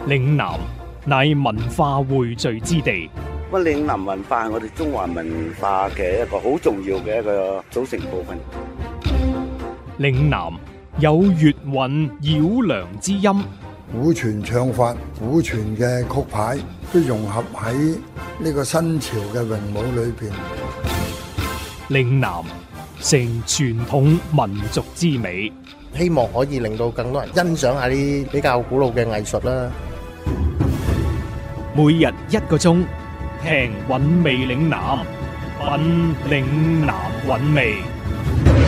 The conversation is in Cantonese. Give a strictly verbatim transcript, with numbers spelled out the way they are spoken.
嶺南乃文化匯聚之地， 乜嶺南文化係我哋中華文化嘅一個好重要嘅一個組成部分。 嶺南有粵韻繞梁之音， 古傳唱法、古傳嘅曲牌都融合喺呢個新潮嘅詠舞裏邊。 嶺南成傳統民族之美， 希望可以令到更多人欣賞下啲比較古老嘅藝術啦。 每日一個鐘，聽韻味嶺南，品嶺南韻味。